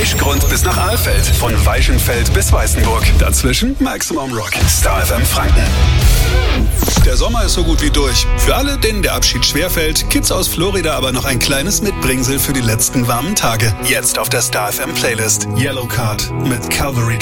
Fleischgrund bis nach Alfeld. Von Weichenfeld bis Weißenburg. Dazwischen Maximum Rock. Star FM Franken. Der Sommer ist so gut wie durch. Für alle, denen der Abschied schwerfällt, Kids aus Florida aber noch ein kleines Mitbringsel für die letzten warmen Tage. Jetzt auf der Star FM Playlist. Yellow Card mit Calvary